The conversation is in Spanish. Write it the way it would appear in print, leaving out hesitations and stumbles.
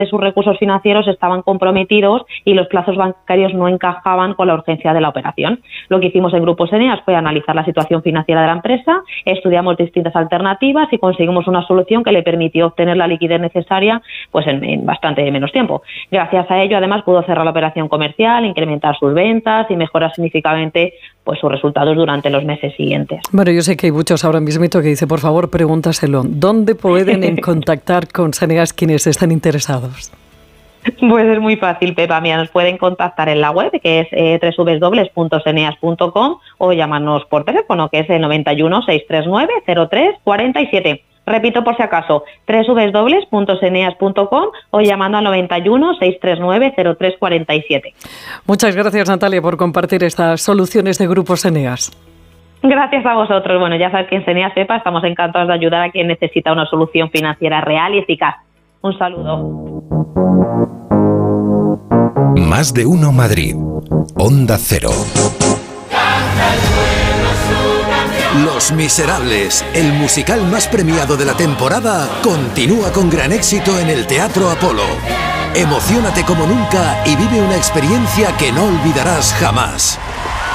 de sus recursos financieros estaban comprometidos y los plazos bancarios no encajaban con la urgencia de la operación. Lo que hicimos en Grupos Eneas fue analizar la situación financiera de la empresa, estudiamos distintas alternativas y conseguimos una solución que le permitió obtener la liquidez necesaria pues en bastante menos tiempo. Gracias a ello, además, pudo cerrar la operación comercial, incrementar sus ventas y mejorar significativamente pues sus resultados durante los meses siguientes. Bueno, yo sé que hay muchos ahora mismo que dicen, por favor, pregúntaselo. ¿Dónde pueden contactar con Senegas quienes están interesados? Pues es muy fácil, Pepa. Mira, nos pueden contactar en la web, que es www.seneas.com, o llamarnos por teléfono, que es el 91 639 03 47. Repito por si acaso, www.seneas.com o llamando al 91 639 03 47. Muchas gracias, Natalia, por compartir estas soluciones de Grupos Eneas. Gracias a vosotros. Bueno, ya sabes que en Seneas, Pepa, estamos encantados de ayudar a quien necesita una solución financiera real y eficaz. Un saludo. Más de uno Madrid. Onda Cero. Los Miserables, el musical más premiado de la temporada, continúa con gran éxito en el Teatro Apolo. Emociónate como nunca y vive una experiencia que no olvidarás jamás.